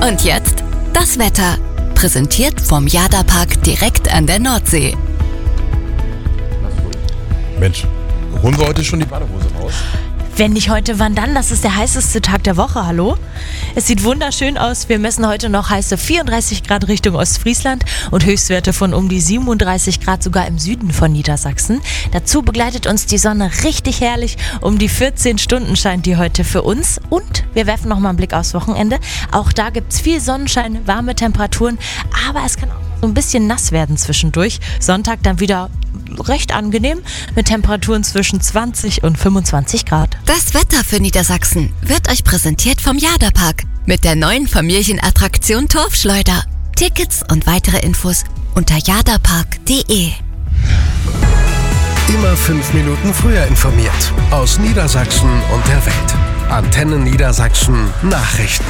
Und jetzt das Wetter. Präsentiert vom Jada-Park direkt an der Nordsee. Mensch, holen wir heute schon die Badehose raus? Wenn nicht heute, wann dann? Das ist der heißeste Tag der Woche, hallo? Es sieht wunderschön aus. Wir messen heute noch heiße 34 Grad Richtung Ostfriesland und Höchstwerte von um die 37 Grad sogar im Süden von Niedersachsen. Dazu begleitet uns die Sonne richtig herrlich. Um die 14 Stunden scheint die heute für uns. Und wir werfen nochmal einen Blick aufs Wochenende. Auch da gibt es viel Sonnenschein, warme Temperaturen, aber es kann auch so ein bisschen nass werden zwischendurch. Sonntag dann wieder recht angenehm mit Temperaturen zwischen 20 und 25 Grad. Das Wetter für Niedersachsen wird euch präsentiert vom Jada-Park mit der neuen Familienattraktion Torfschleuder. Tickets und weitere Infos unter jadapark.de. Immer 5 Minuten früher informiert. Aus Niedersachsen und der Welt. Antenne Niedersachsen Nachrichten.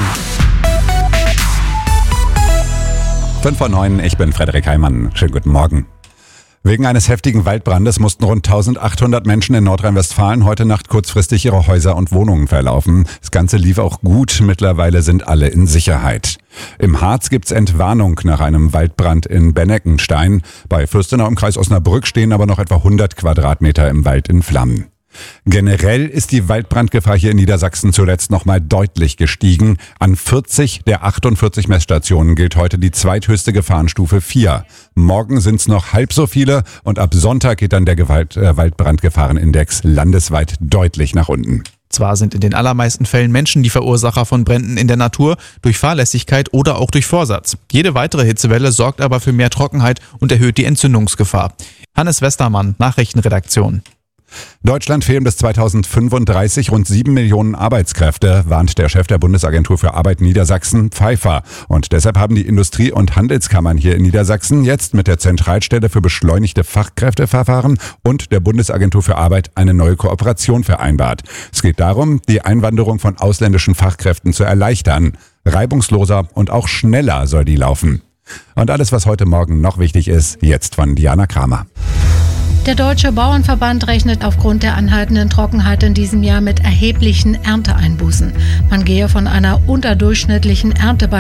5:09, ich bin Frederik Heimann. Schönen guten Morgen. Wegen eines heftigen Waldbrandes mussten rund 1800 Menschen in Nordrhein-Westfalen heute Nacht kurzfristig ihre Häuser und Wohnungen verlaufen. Das Ganze lief auch gut. Mittlerweile sind alle in Sicherheit. Im Harz gibt's Entwarnung nach einem Waldbrand in Benneckenstein. Bei Fürstenau im Kreis Osnabrück stehen aber noch etwa 100 Quadratmeter im Wald in Flammen. Generell ist die Waldbrandgefahr hier in Niedersachsen zuletzt nochmal deutlich gestiegen. An 40 der 48 Messstationen gilt heute die zweithöchste Gefahrenstufe 4. Morgen sind's noch halb so viele und ab Sonntag geht dann der Waldbrandgefahrenindex landesweit deutlich nach unten. Zwar sind in den allermeisten Fällen Menschen die Verursacher von Bränden in der Natur, durch Fahrlässigkeit oder auch durch Vorsatz. Jede weitere Hitzewelle sorgt aber für mehr Trockenheit und erhöht die Entzündungsgefahr. Hannes Westermann, Nachrichtenredaktion. Deutschland fehlen bis 2035 rund 7 Millionen Arbeitskräfte, warnt der Chef der Bundesagentur für Arbeit Niedersachsen, Pfeiffer. Und deshalb haben die Industrie- und Handelskammern hier in Niedersachsen jetzt mit der Zentralstelle für beschleunigte Fachkräfteverfahren und der Bundesagentur für Arbeit eine neue Kooperation vereinbart. Es geht darum, die Einwanderung von ausländischen Fachkräften zu erleichtern. Reibungsloser und auch schneller soll die laufen. Und alles, was heute Morgen noch wichtig ist, jetzt von Diana Kramer. Der Deutsche Bauernverband rechnet aufgrund der anhaltenden Trockenheit in diesem Jahr mit erheblichen Ernteeinbußen. Man gehe von einer unterdurchschnittlichen Ernte bei